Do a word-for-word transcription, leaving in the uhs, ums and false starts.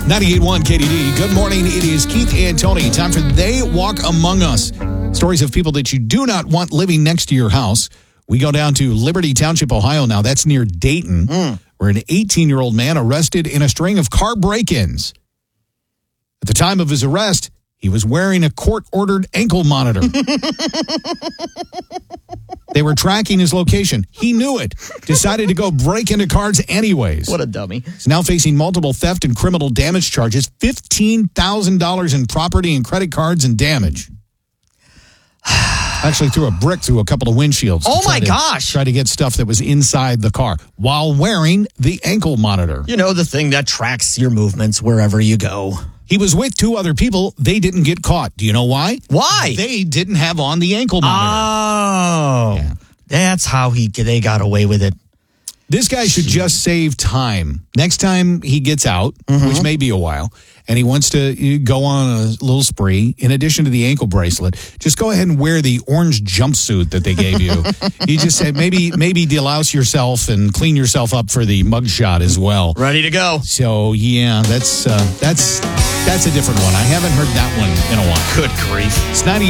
ninety-eight point one K D D. Good morning. It is Keith and Tony. Time for They Walk Among Us. Stories of people that you do not want living next to your house. We go down to Liberty Township, Ohio now. That's near Dayton, mm. where an eighteen-year-old man arrested in a string of car break-ins. At the time of his arrest, he was wearing a court-ordered ankle monitor. They were tracking his location. He knew it. Decided to go break into cars anyways. What a dummy. He's now facing multiple theft and criminal damage charges, fifteen thousand dollars in property and credit cards and damage. Actually threw a brick through a couple of windshields. Oh, my to, gosh. Try to get stuff that was inside the car while wearing the ankle monitor. You know, the thing that tracks your movements wherever you go. He was with two other people. They didn't get caught. Do you know why? Why? They didn't have on the ankle monitor. Oh, yeah. That's how he they got away with it. This guy should just save time. Next time he gets out, mm-hmm. which may be a while, and he wants to go on a little spree, in addition to the ankle bracelet, just go ahead and wear the orange jumpsuit that they gave you. You just said maybe maybe delouse yourself and clean yourself up for the mugshot as well. Ready to go. So, yeah, that's uh, that's that's a different one. I haven't heard that one in a while. Good grief. It's ninety